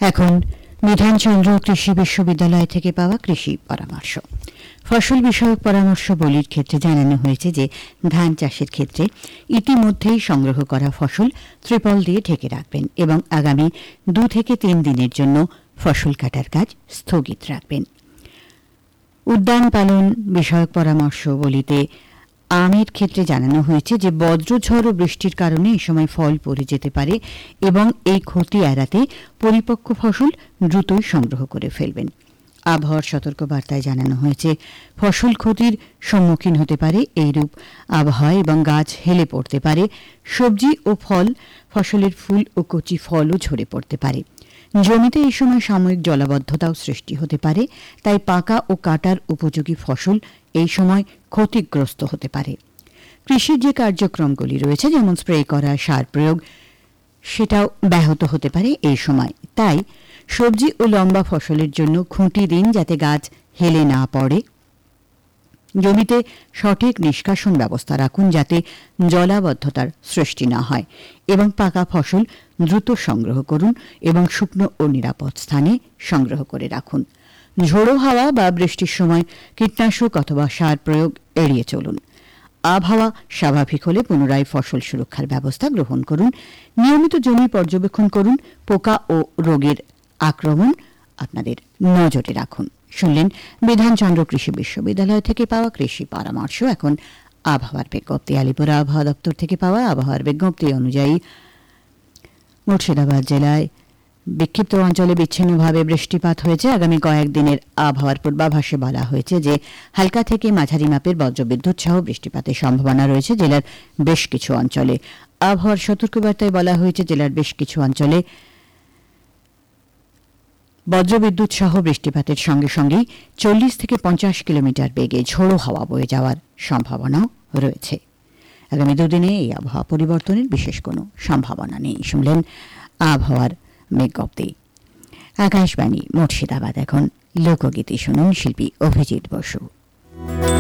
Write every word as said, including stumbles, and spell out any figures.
এখন বিধানচন্দ্র কৃষি বিশ্ববিদ্যালয় থেকে পাওয়া কৃষি পরামর্শ। ফসল বিষয়ক পরামর্শবলীর ক্ষেত্রে জানানো হয়েছে যে ধান চাষের ক্ষেত্রে ইতিমধ্যেই সংগ্রহ করা ফসল ত্রিপল দিয়ে ঢেকে রাখবেন এবং আগামী দু থেকে তিন দিনের জন্য ফসল কাটার কাজ স্থগিত রাখবেন। উদ্যান পালন বিষয়ক পরামর্শবলীতে আমের ক্ষেত্রে জানানো হয়েছে যে বজ্রঝড় ও বৃষ্টির কারণে এই সময় ফল পড়ে যেতে পারে এবং এই ক্ষতি এড়াতে পরিপক্ক ফসল দ্রুতই সংগ্রহ করে ফেলবেন। আবহাওয়ার সতর্কবার্তায় জানানো হয়েছে ফসল ক্ষতির সম্মুখীন হতে পারে এইরূপ আবহাওয়া এবং গাছ হেলে পড়তে পারে। সবজি ও ফল ফসলের ফুল ও কচি ফলও ঝরে পড়তে পারে। জমিতে এই সময় সাময়িক জলাবদ্ধতাও সৃষ্টি হতে পারে, তাই পাকা ও কাটার উপযোগী ফসল এই সময় ক্ষতিগ্রস্ত হতে পারে। কৃষির যে কার্যক্রমগুলি রয়েছে যেমন স্প্রে করা, সার প্রয়োগ, সেটাও ব্যাহত হতে পারে এই সময়। তাই সবজি ও লম্বা ফসলের জন্য খুঁটি দিন যাতে গাছ হেলে না পড়ে। জমিতে সঠিক নিষ্কাশন ব্যবস্থা রাখুন যাতে জলাবদ্ধতার সৃষ্টি না হয় এবং পাকা ফসল দ্রুত সংগ্রহ করুন এবং শুকনো ও নিরাপদ স্থানে সংগ্রহ করে রাখুন। ঝোড়ো হাওয়া বা বৃষ্টির সময় কীটনাশক অথবা সার প্রয়োগ এড়িয়ে চলুন। আবহাওয়া স্বাভাবিক হলে পুনরায় ফসল সুরক্ষার ব্যবস্থা গ্রহণ করুন। নিয়মিত জমি পর্যবেক্ষণ করুন। পোকা ও রোগের আক্রমণ আপনাদের নজরে রাখুন। শুনলেন বিধানচন্দ্র কৃষি বিশ্ববিদ্যালয় থেকে পাওয়া কৃষি পরামর্শ। এখন আবহাওয়ার বিজ্ঞপ্তি। আলিপুর আবহাওয়া দপ্তর থেকে পাওয়া আবহাওয়ার বিজ্ঞপ্তি অনুযায়ী মুর্শিদাবাদ জেলায় বিক্ষিপ্ত অঞ্চলে বিচ্ছিন্নভাবে বৃষ্টিপাত হয়েছে। আগামী কয়েকদিনের আবহাওয়ার পূর্বাভাসে বলা হয়েছে যে হালকা থেকে মাঝারি মাপের বজ্রবিদ্যুৎ সহ বৃষ্টিপাতের সম্ভাবনা রয়েছে জেলার বেশ কিছু অঞ্চলে। আবহাওয়ার সতর্কবার্তায় বলা হয়েছে জেলার বেশ কিছু অঞ্চলে বজ্রবিদ্যুৎ সহ বৃষ্টিপাতের সঙ্গে সঙ্গেই চল্লিশ থেকে পঞ্চাশ কিলোমিটার বেগে ঝোড়ো হাওয়া বয়ে যাওয়ার সম্ভাবনাও রয়েছে। আগামী দুদিনে এই আবহাওয়া পরিবর্তনের বিশেষ কোনো সম্ভাবনা নেই। শুনলেন আবহাওয়ার বিজ্ঞপ্তি। আকাশবাণী মুর্শিদাবাদ। এখন লোকগীতি শুনুন, শিল্পী অভিজিৎ বসু।